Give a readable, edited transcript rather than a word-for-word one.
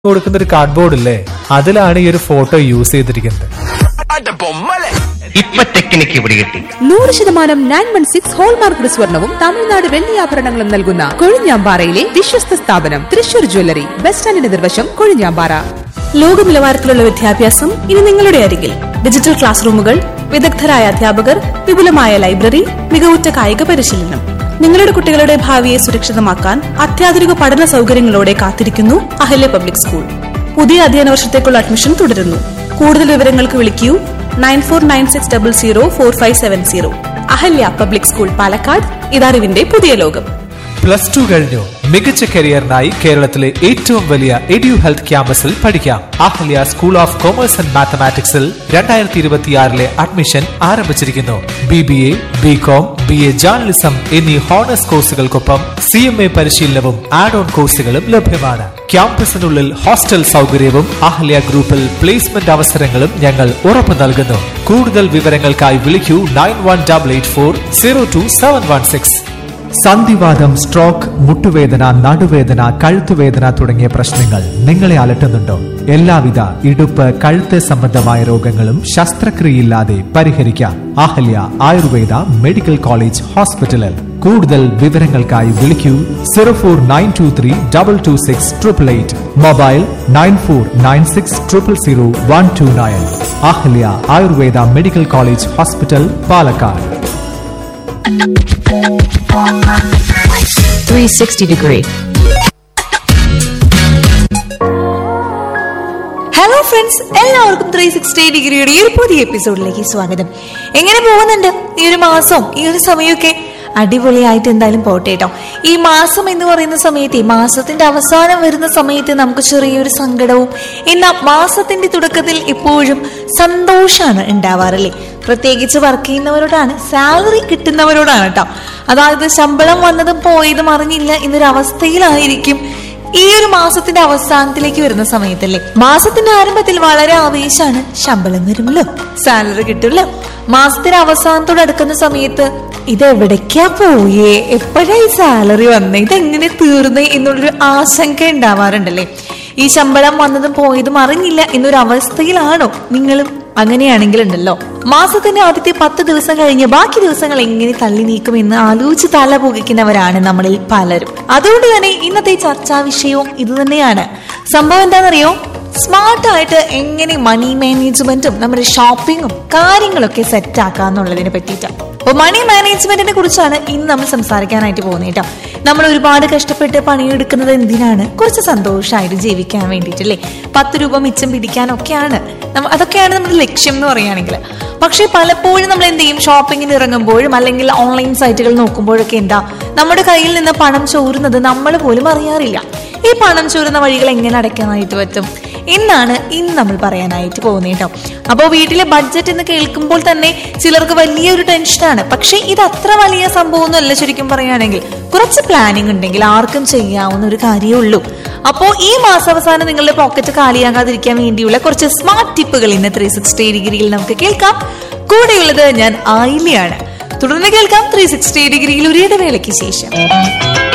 കൊടുക്കുന്ന ഒരു കാർഡ്ബോർഡ് ഇല്ലേ, അതിലാണ് ഈ ഒരു ഫോട്ടോ യൂസ് ചെയ്തിരിക്കുന്നത്. ഇപ്പൊ ടെക്നിക്ക് ഇവിടെ കിട്ടി. 100% 916 ഹോൾമാർക്ക് സ്വർണവും തമിഴ്നാട് വെള്ളിയാഭരണങ്ങളും നൽകുന്ന കൊഴിഞ്ഞാമ്പാറയിലെ വിശ്വസ്ത സ്ഥാപനം തൃശൂർ ജ്വല്ലറി, ബസ് സ്റ്റാൻഡിന് എതിർവശം, കൊഴിഞ്ഞാമ്പാറ. ലോക നിലവാരത്തിലുള്ള വിദ്യാഭ്യാസം ഇനി നിങ്ങളുടെ അരികിൽ. ഡിജിറ്റൽ ക്ലാസ് റൂമുകൾ, വിദഗ്ധരായ അധ്യാപകർ, വിപുലമായ ലൈബ്രറി, മികവുറ്റ കായിക പരിശീലനം. നിങ്ങളുടെ കുട്ടികളുടെ ഭാവിയെ സുരക്ഷിതമാക്കാൻ അത്യാധുനിക പഠന സൗകര്യങ്ങളോടെ കാത്തിരിക്കുന്നു അഹല്യ പബ്ലിക് സ്കൂൾ. പുതിയ അധ്യയന വർഷത്തേക്കുള്ള അഡ്മിഷൻ തുടരുന്നു. കൂടുതൽ വിവരങ്ങൾക്ക് വിളിക്കൂ 9496004570. Ahalya public school, Palakkad. ഇതറിവിന്റെ പുതിയ ലോകം. +2 കഴിഞ്ഞു. മികച്ച കരിയറിനായി കേരളത്തിലെ ഏറ്റവും വലിയ എഡ്യു ഹെൽത്ത് ക്യാമ്പസിൽ പഠിക്കാം. Ahalya school of commerce and മാത്തമാറ്റിക്സിൽ 2026 admission ആരംഭിച്ചിരിക്കുന്നു. BBA, BCom, BA ജേർണലിസം എന്നീ ഹോണേഴ്സ് കോഴ്സുകൾക്കൊപ്പം CMA പരിശീലനവും ആഡ് ഓൺ കോഴ്സുകളും ലഭ്യമാണ്. ക്യാമ്പസിനുള്ളിൽ ഹോസ്റ്റൽ സൗകര്യവും അഹല്യ ഗ്രൂപ്പിൽ പ്ലേസ്മെന്റ് അവസരങ്ങളും ഞങ്ങൾ ഉറപ്പു നൽകുന്നു. കൂടുതൽ വിവരങ്ങൾക്കായി വിളിക്കൂ 9184027116. സന്ധിവാതം, സ്ട്രോക്ക്, മുട്ടുവേദന, നടുവേദന, കഴുത്തുവേദന തുടങ്ങിയ പ്രശ്നങ്ങൾ നിങ്ങളെ അലട്ടുന്നുണ്ടോ? എല്ലാവിധ ഇടുപ്പ്, കഴുത്ത് സംബന്ധമായ രോഗങ്ങളും ശസ്ത്രക്രിയയില്ലാതെ പരിഹരിക്കാം. അഹല്യ ആയുർവേദ മെഡിക്കൽ കോളേജ് ഹോസ്പിറ്റലിൽ. കൂടുതൽ വിവരങ്ങൾക്കായി വിളിക്കൂ 04923226888. Mobile 9496000129. Ahalya Ayurveda medical college hospital, Palakkad. 360 degree. Hello friends, എല്ലാവർക്കും 360 ഡിഗ്രിയുടെ ഈ ഒരു പുതിയ എപ്പിസോഡിലേക്ക് സ്വാഗതം. എങ്ങനെ പോകുന്നുണ്ട് ഈ ഒരു മാസം, ഈ ഒരു സമയമൊക്കെ? അടിപൊളിയായിട്ട് എന്തായാലും പോട്ടെ കേട്ടോ. ഈ മാസം എന്ന് പറയുന്ന സമയത്ത്, മാസത്തിന്റെ അവസാനം വരുന്ന സമയത്ത് നമുക്ക് ചെറിയൊരു സങ്കടവും, എന്നാൽ മാസത്തിന്റെ തുടക്കത്തിൽ എപ്പോഴും സന്തോഷമാണ് ഉണ്ടാവാറില്ലേ? പ്രത്യേകിച്ച് വർക്ക് ചെയ്യുന്നവരോടാണ്, സാലറി കിട്ടുന്നവരോടാണ് കേട്ടോ. അതായത് ശമ്പളം വന്നതും പോയതും അറിഞ്ഞില്ല എന്നൊരു അവസ്ഥയിലായിരിക്കും ഈ ഒരു മാസത്തിന്റെ അവസാനത്തിലേക്ക് വരുന്ന സമയത്തല്ലേ. മാസത്തിന്റെ ആരംഭത്തിൽ വളരെ ആവേശമാണ്, ശമ്പളം വരുമല്ലോ, സാലറി കിട്ടുമല്ലോ. മാസത്തിന്റെ അവസാനത്തോടടുക്കുന്ന സമയത്ത് ഇതെവിടേക്കാ പോയേ, എപ്പോഴായി സാലറി വന്നേ, ഇതെങ്ങനെ തീർന്നേ എന്നുള്ളൊരു ആശങ്ക ഉണ്ടാവാറുണ്ടല്ലേ. ഈ ശമ്പളം വന്നതും പോയതും അറിഞ്ഞില്ല എന്നൊരു അവസ്ഥയിലാണോ നിങ്ങളും? അങ്ങനെയാണെങ്കിൽ ഉണ്ടല്ലോ, മാസത്തിന്റെ ആദ്യത്തെ 10 ദിവസം കഴിഞ്ഞ് ബാക്കി ദിവസങ്ങൾ എങ്ങനെ തള്ളി നീക്കുമെന്ന് ആലോചിച്ച് തല പുകയ്ക്കുന്നവരാണ് നമ്മളിൽ പലരും. അതുകൊണ്ട് തന്നെ ഇന്നത്തെ ചർച്ചാ വിഷയവും ഇത് തന്നെയാണ്. സംഭവം എന്താണെന്നറിയോ? സ്മാർട്ടായിട്ട് എങ്ങനെ മണി മാനേജ്മെന്റും നമ്മുടെ ഷോപ്പിങ്ങും കാര്യങ്ങളൊക്കെ സെറ്റ് ആക്കാന്നുള്ളതിനെ പറ്റിയിട്ടാണ്. അപ്പൊ മണി മാനേജ്മെന്റിനെ കുറിച്ചാണ് ഇന്ന് നമ്മൾ സംസാരിക്കാനായിട്ട് പോകുന്നത് കേട്ടോ. നമ്മൾ ഒരുപാട് കഷ്ടപ്പെട്ട് പണിയെടുക്കുന്നത് എന്തിനാണ്? കുറച്ച് സന്തോഷമായിട്ട് ജീവിക്കാൻ വേണ്ടിയിട്ടല്ലേ. 10 രൂപ മിച്ചം പിടിക്കാനൊക്കെയാണ്. അതൊക്കെയാണ് നമ്മുടെ ലക്ഷ്യം എന്ന് പറയുകയാണെങ്കിൽ. പക്ഷെ പലപ്പോഴും നമ്മൾ എന്ത് ചെയ്യും? ഷോപ്പിങ്ങിന് ഇറങ്ങുമ്പോഴും അല്ലെങ്കിൽ ഓൺലൈൻ സൈറ്റുകൾ നോക്കുമ്പോഴൊക്കെ എന്താ, നമ്മുടെ കയ്യിൽ നിന്ന് പണം ചോരുന്നത് നമ്മൾ പോലും അറിയാറില്ല. ഈ പണം ചോരുന്ന വഴികൾ എങ്ങനെ അടയ്ക്കാനായിട്ട് പറ്റും എന്നാണ് ഇന്ന് നമ്മൾ പറയാനായിട്ട് പോകുന്നത് കേട്ടോ. അപ്പോൾ വീട്ടിലെ ബഡ്ജറ്റ് എന്ന് കേൾക്കുമ്പോൾ തന്നെ ചിലർക്ക് വലിയൊരു ടെൻഷനാണ്. പക്ഷെ ഇത് അത്ര വലിയ സംഭവമൊന്നുമല്ല. ശരിക്കും പറയുകയാണെങ്കിൽ കുറച്ച് പ്ലാനിങ് ഉണ്ടെങ്കിൽ ആർക്കും ചെയ്യാവുന്ന ഒരു കാര്യമേ ഉള്ളൂ. അപ്പോൾ ഈ മാസാവസാനം നിങ്ങളുടെ പോക്കറ്റ് കാലിയാകാതിരിക്കാൻ വേണ്ടിയുള്ള കുറച്ച് സ്മാർട്ട് ടിപ്പുകൾ ഇന്ന് 360 ഡിഗ്രിയിൽ നമുക്ക് കേൾക്കാം. കൂടെയുള്ളത് ഞാൻ ആയില്ലയാണ്. തുടർന്ന് കേൾക്കാം 360 ഡിഗ്രിയിൽ ഒരു ഇടവേളയ്ക്ക് ശേഷം.